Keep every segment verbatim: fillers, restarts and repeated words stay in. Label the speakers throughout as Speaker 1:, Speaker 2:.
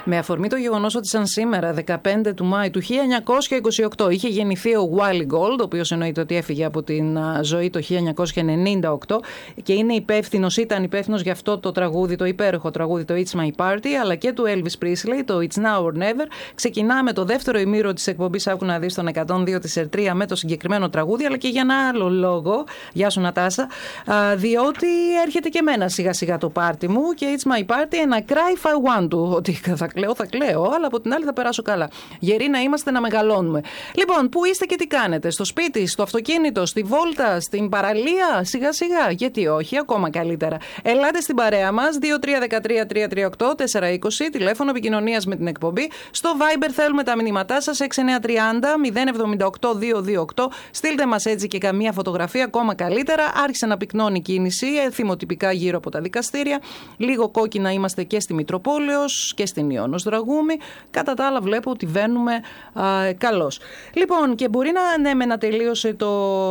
Speaker 1: Με αφορμή το γεγονός ότι σαν σήμερα, δεκαπέντε του Μάη του χίλια εννιακόσια είκοσι οκτώ, είχε γεννηθεί ο Wally Gold, ο οποίος εννοείται ότι έφυγε από την ζωή το χίλια εννιακόσια ενενήντα οκτώ και είναι υπεύθυνος, ήταν υπεύθυνος για αυτό το τραγούδι, το υπέροχο τραγούδι, το It's My Party, αλλά και του Elvis Presley, το It's Now or Never. Ξεκινάμε το δεύτερο ημίρο της εκπομπής Άκου να δεις στον εκατόν δύο της Ερτρία με το συγκεκριμένο τραγούδι, αλλά και για ένα άλλο λόγο. Γεια σου Νατάσα. Διότι έρχεται και εμένα σιγά σιγά το πάρτι μου και It's My Party and I cry if I want to. Ότι θα κλαίω, θα κλαίω, αλλά από την άλλη θα περάσω καλά. Γεροί να είμαστε, να μεγαλώνουμε. Λοιπόν, πού είστε και τι κάνετε? Στο σπίτι, στο αυτοκίνητο, στη βόλτα, στην παραλία, σιγά σιγά. Γιατί όχι, ακόμα καλύτερα. Ελάτε στην παρέα μας, δύο τρία ένα τρία τρία τρία οκτώ τέσσερα είκοσι, τηλέφωνο επικοινωνίας με την εκπομπή. Στο Viber θέλουμε τα μηνύματά σας, έξι εννιά τρία μηδέν μηδέν εβδομήντα οκτώ δύο δύο οκτώ. Στείλτε μας έτσι και καμία φωτογραφία, ακόμα καλύτερα. Άρχισε να πυκνώνει η κίνηση, θυμοτυπικά γύρω από τα δικαστήρια. Λίγο κόκκινα είμαστε και στη Μητροπόλεως και στην Ιόνος Δραγούμη. Κατά τα άλλα βλέπω ότι βαίνουμε α, καλώς. Λοιπόν, και μπορεί να, ναι, με να τελείωσε το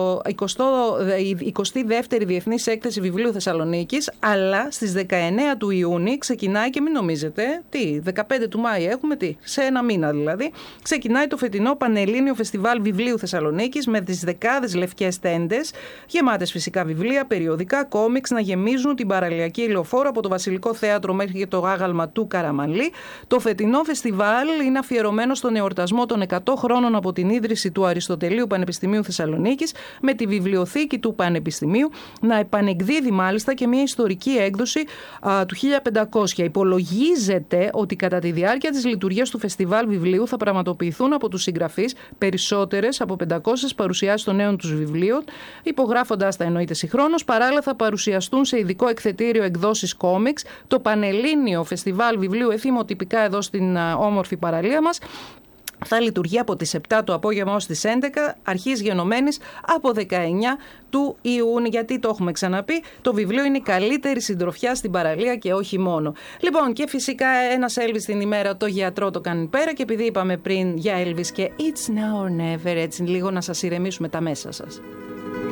Speaker 1: εικοστή δεύτερη Διεθνής Έκθεση Βιβλίου Θεσσαλονίκης, αλλά στις δεκαεννέα του Ιούνιου ξεκινάει, και μην νομίζετε, τι, δεκαπέντε του Μάη έχουμε, τι, σε ένα μήνα δηλαδή, ξεκινάει το φετινό Πανελλήνιο Φεστιβάλ Βιβλίου Θεσσαλονίκης με τις δεκάδες λευκές τέντες, γεμάτες φυσικά βιβλία, περιοδικά, κόμιξ να γεμίζουν την παραλιακή ηλιοφόρο από το Βασιλικό Θέατρο μέχρι και το άγαλμα του Καραμανλή. Το φετινό φεστιβάλ είναι αφιερωμένο στον εορτασμό των εκατό χρόνων από την ίδρυση του Αριστοτελείου Πανεπιστημίου Θεσσαλονίκης, με τη βιβλιοθήκη του Πανεπιστημίου να επανεκδίδει μάλιστα και μια ιστορική έκδοση α, του χίλια πεντακόσια. Υπολογίζεται ότι κατά τη διάρκεια της λειτουργίας του φεστιβάλ βιβλίου θα πραγματοποιηθούν από τους συγγραφείς περισσότερες από πεντακόσιες παρουσιάσεις των νέων τους βιβλίων, υπογράφοντας τα εννοείται συγχρόνως. Παράλληλα θα παρουσιαστούν σε ειδικό εκθετήριο εκδόσεις κόμιξ. Το Πανελλήνιο Φεστιβάλ Βιβλίου εθιμοτυπικά εδώ στην α, όμορφη παραλία μας θα λειτουργεί από τις επτά το απόγευμα ως τις έντεκα, αρχής γενομένης από δεκαεννέα του Ιούνιου. Γιατί το έχουμε ξαναπεί, το βιβλίο είναι η καλύτερη συντροφιά στην παραλία και όχι μόνο. Λοιπόν, και φυσικά ένας Elvis την ημέρα, το γιατρό το κάνει πέρα, και επειδή είπαμε πριν για Elvis και It's Now or Never, έτσι λίγο να σας ηρεμήσουμε τα μέσα σας.